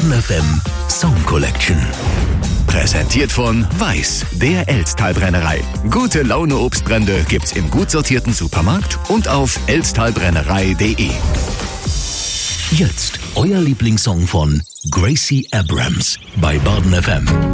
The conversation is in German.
Baden FM Song Collection. Präsentiert von Weiß, der Elsttalbrennerei. Gute Laune Obstbrände gibt's im gut sortierten Supermarkt und auf elsttalbrennerei.de. Jetzt euer Lieblingssong von Gracie Abrams bei Baden FM.